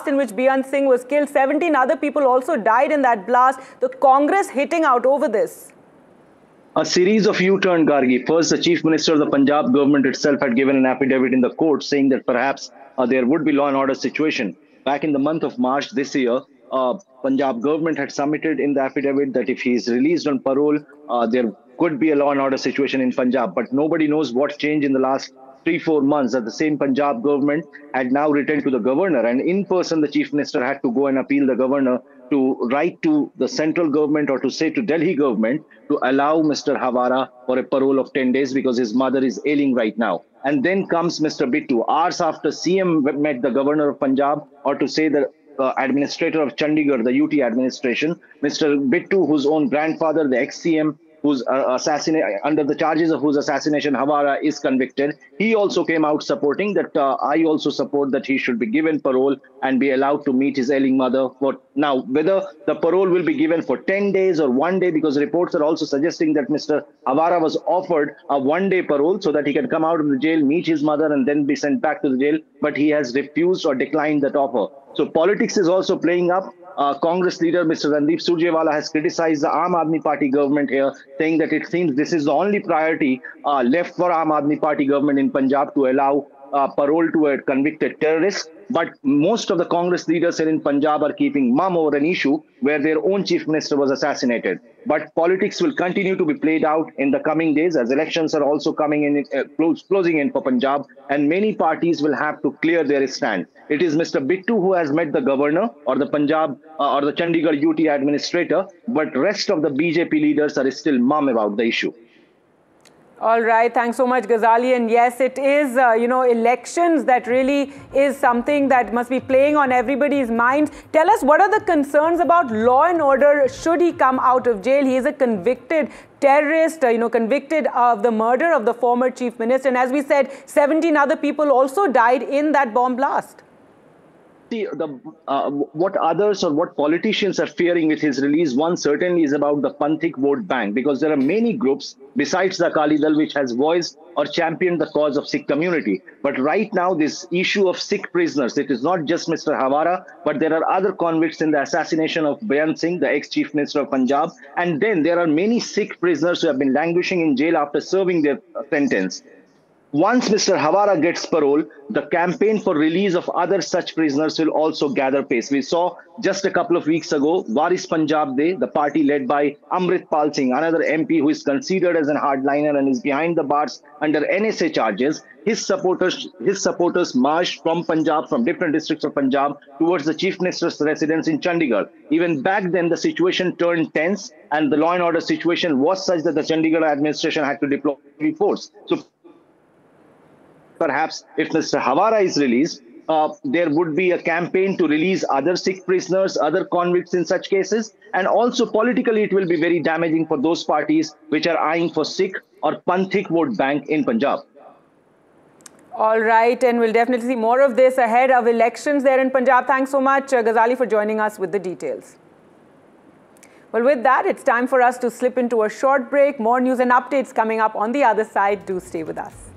blast in which Beyant Singh was killed. 17 other people also died in that blast. The Congress hitting out over this. A series of U-turn, Gargi. First, the Chief Minister of the Punjab government itself had given an affidavit in the court saying that perhaps there would be law and order situation. Back in the month of March this year, Punjab government had submitted in the affidavit that if he is released on parole, there could be a law and order situation in Punjab. But nobody knows what changed in the last 3-4 months, that the same Punjab government had now written to the governor, and in person the Chief Minister had to go and appeal the governor to write to the central government or to say to Delhi government to allow Mr. Hawara for a parole of 10 days because his mother is ailing right now. And then comes Mr. Bittu, hours after CM met the governor of Punjab, or to say the administrator of Chandigarh, the UT administration, Mr. Bittu, whose own grandfather, the ex-CM, who's under the charges of whose assassination Hawara is convicted, he also came out supporting that I also support that he should be given parole and be allowed to meet his ailing mother. For now, whether the parole will be given for 10 days or 1 day, because reports are also suggesting that Mr. Hawara was offered a 1-day parole so that he can come out of the jail, meet his mother, and then be sent back to the jail, but he has refused or declined that offer. So politics is also playing up. Congress leader Mr. Randeep Surjewala has criticized the Aam Aadmi Party government here, saying that it seems this is the only priority left for Aam Aadmi Party government in Punjab to allow parole to a convicted terrorist. But most of the Congress leaders here in Punjab are keeping mum over an issue where their own chief minister was assassinated. But politics will continue to be played out in the coming days as elections are also coming in, closing in for Punjab, and many parties will have to clear their stand. It is Mr. Bittu who has met the governor or the Punjab or the Chandigarh UT administrator, but rest of the BJP leaders are still mum about the issue. All right. Thanks so much, Ghazali. And yes, it is, elections that really is something that must be playing on everybody's minds. Tell us, what are the concerns about law and order should he come out of jail? He is a convicted terrorist, convicted of the murder of the former chief minister. And as we said, 17 other people also died in that bomb blast. See, what others or what politicians are fearing with his release, one certainly is about the Panthik vote bank, because there are many groups besides the Akali Dal which has voiced or championed the cause of Sikh community. But right now, this issue of Sikh prisoners, it is not just Mr. Hawara, but there are other convicts in the assassination of Beyant Singh, the ex-chief minister of Punjab. And then there are many Sikh prisoners who have been languishing in jail after serving their sentence. Once Mr. Hawara gets parole, the campaign for release of other such prisoners will also gather pace. We saw just a couple of weeks ago, Waris Punjab Day, the party led by Amrit Pal Singh, another MP who is considered as a hardliner and is behind the bars under NSA charges. His supporters marched from Punjab, from different districts of Punjab, towards the Chief Minister's residence in Chandigarh. Even back then, the situation turned tense, and the law and order situation was such that the Chandigarh administration had to deploy force. So perhaps if Mr. Hawara is released, there would be a campaign to release other Sikh prisoners, other convicts in such cases. And also politically, it will be very damaging for those parties which are eyeing for Sikh or Panthik vote bank in Punjab. All right. And we'll definitely see more of this ahead of elections there in Punjab. Thanks so much, Ghazali, for joining us with the details. Well, with that, it's time for us to slip into a short break. More news and updates coming up on the other side. Do stay with us.